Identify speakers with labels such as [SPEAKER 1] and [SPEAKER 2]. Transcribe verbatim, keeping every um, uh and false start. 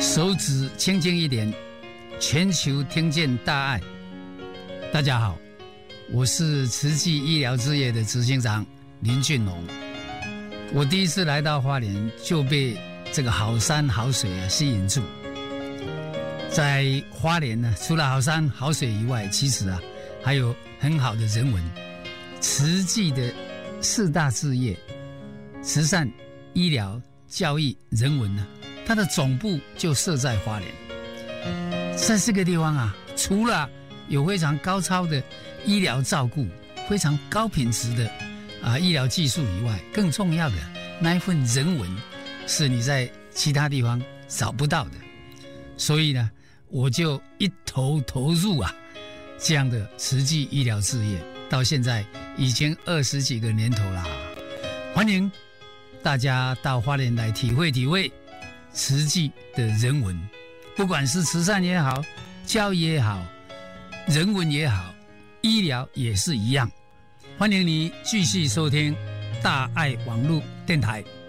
[SPEAKER 1] 手指轻轻一点，全球听见大爱。大家好，我是慈济医疗事业的执行长林俊龙。我第一次来到花莲，就被这个好山好水啊吸引住。在花莲呢，除了好山好水以外，其实啊还有很好的人文。慈济的四大志业，慈善、医疗、教育、人文呢、啊，它的总部就设在花莲。在这个地方啊，除了有非常高超的医疗照顾、非常高品质的啊医疗技术以外，更重要的那一份人文，是你在其他地方找不到的。所以呢，我就一头投入啊这样的慈济医疗事业，到现在已经二十几个年头了。欢迎大家到花莲来体会体会慈济的人文，不管是慈善也好，教育也好，人文也好，医疗也是一样。欢迎你继续收听大爱网络电台。